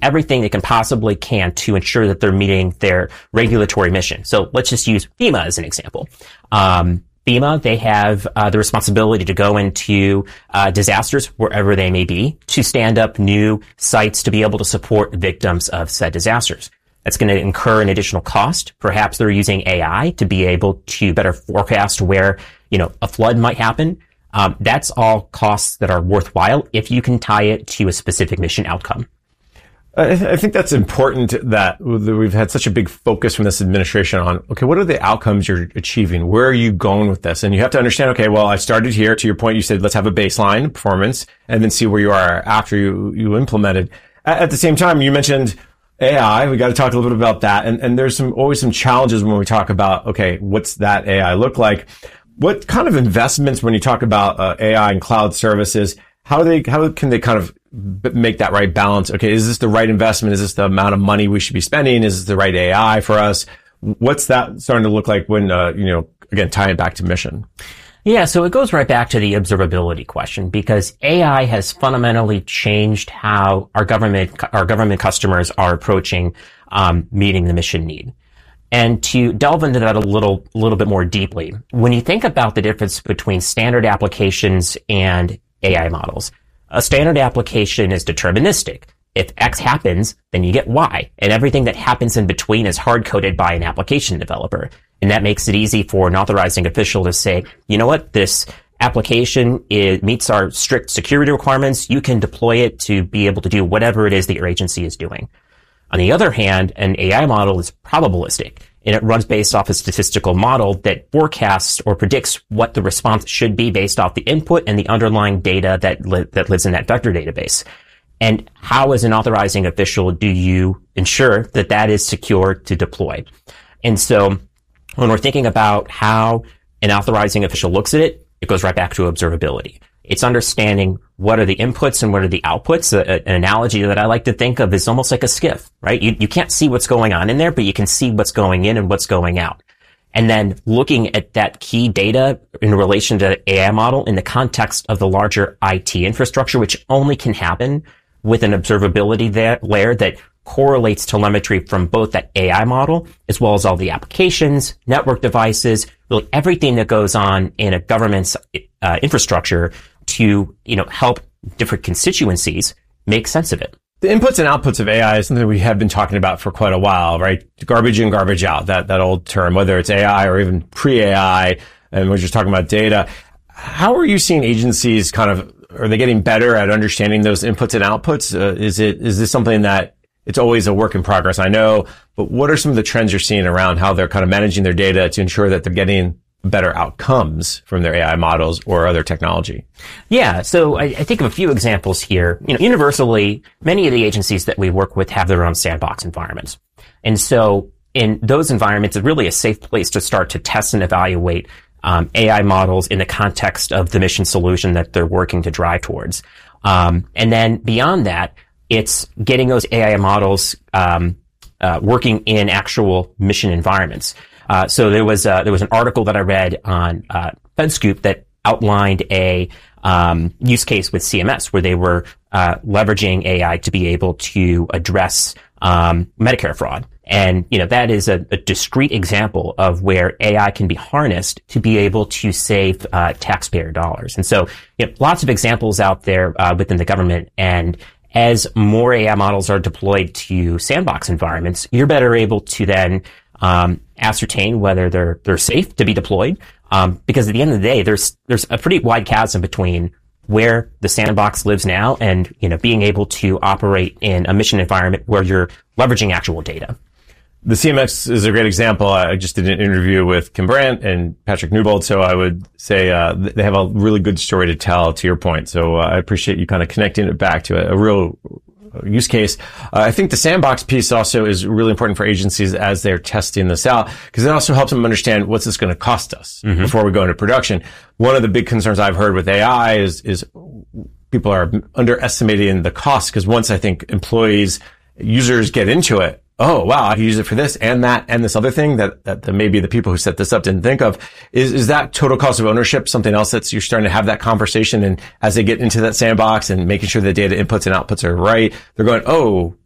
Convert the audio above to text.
everything they can possibly can to ensure that they're meeting their regulatory mission. So let's just use FEMA as an example. FEMA, they have the responsibility to go into disasters wherever they may be to stand up new sites to be able to support victims of said disasters. That's going to incur an additional cost. Perhaps they're using AI to be able to better forecast where, a flood might happen. That's all costs that are worthwhile if you can tie it to a specific mission outcome. I think that's important that we've had such a big focus from this administration on, okay, what are the outcomes you're achieving? Where are you going with this? And you have to understand, okay, well, I started here. To your point, you said, let's have a baseline performance and then see where you are after you implemented. At the same time, you mentioned AI. We got to talk a little bit about that. And there's always some challenges when we talk about, okay, what's that AI look like? What kind of investments when you talk about AI and cloud services, how can they kind of make that right balance? Okay, is this the right investment? Is this the amount of money we should be spending? Is this the right AI for us? What's that starting to look like when, again, tying it back to mission? Yeah, so it goes right back to the observability question, because AI has fundamentally changed how our government customers are approaching meeting the mission need. And to delve into that a little bit more deeply, when you think about the difference between standard applications and AI models, a standard application is deterministic. If X happens, then you get Y. And everything that happens in between is hard-coded by an application developer. And that makes it easy for an authorizing official to say, you know what, this application meets our strict security requirements. You can deploy it to be able to do whatever it is that your agency is doing. On the other hand, an AI model is probabilistic, and it runs based off a statistical model that forecasts or predicts what the response should be based off the input and the underlying data that lives in that vector database. And how, as an authorizing official, do you ensure that that is secure to deploy? And so when we're thinking about how an authorizing official looks at it, it goes right back to observability. It's understanding what are the inputs and what are the outputs. An analogy that I like to think of is almost like a skiff, right? You can't see what's going on in there, but you can see what's going in and what's going out. And then looking at that key data in relation to the AI model in the context of the larger IT infrastructure, which only can happen with an observability layer that correlates telemetry from both that AI model as well as all the applications, network devices, really everything that goes on in a government's infrastructure to, help different constituencies make sense of it. The inputs and outputs of AI is something we have been talking about for quite a while, right? Garbage in, garbage out, that old term, whether it's AI or even pre-AI, and we're just talking about data. How are you seeing agencies are they getting better at understanding those inputs and outputs? Is this something that it's always a work in progress? I know, but what are some of the trends you're seeing around how they're kind of managing their data to ensure that they're getting better outcomes from their AI models or other technology? Yeah, so I think of a few examples here. Universally, many of the agencies that we work with have their own sandbox environments. And so in those environments, it's really a safe place to start to test and evaluate AI models in the context of the mission solution that they're working to drive towards. And then beyond that, it's getting those AI models working in actual mission environments. So there was an article that I read on FedScoop that outlined a use case with CMS where they were leveraging AI to be able to address Medicare fraud. And that is a discrete example of where AI can be harnessed to be able to save taxpayer dollars. And so lots of examples out there within the government. And as more AI models are deployed to sandbox environments, you're better able to then ascertain whether they're safe to be deployed. Because at the end of the day, there's a pretty wide chasm between where the sandbox lives now and, being able to operate in a mission environment where you're leveraging actual data. The CMS is a great example. I just did an interview with Kim Brandt and Patrick Newbold, so I would say they have a really good story to tell, to your point. So I appreciate you kind of connecting it back to a real use case. I think the sandbox piece also is really important for agencies as they're testing this out, because it also helps them understand what's this going to cost us before we go into production. One of the big concerns I've heard with AI is people are underestimating the cost, because once I think users get into it, oh, wow, I can use it for this and that and this other thing that maybe the people who set this up didn't think of. Is that total cost of ownership something else that you're starting to have that conversation? And as they get into that sandbox and making sure the data inputs and outputs are right, they're going, oh,